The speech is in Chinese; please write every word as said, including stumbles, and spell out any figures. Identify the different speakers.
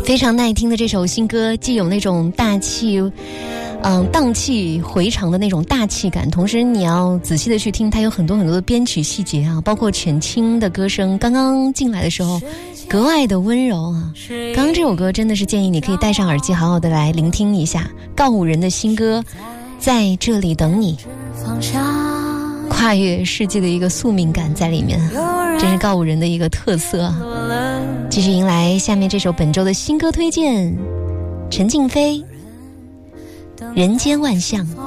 Speaker 1: 非常耐听的这首新歌，既有那种大气嗯，荡气回肠的那种大气感，同时你要仔细的去听，它有很多很多的编曲细节啊，包括犬青的歌声刚刚进来的时候格外的温柔啊。刚刚这首歌真的是建议你可以戴上耳机好好的来聆听一下，告五人的新歌在这里等你，跨越世界的一个宿命感在里面，这是告五人的一个特色啊。继续迎来下面这首本周的新歌推荐，陈静飞人间万象。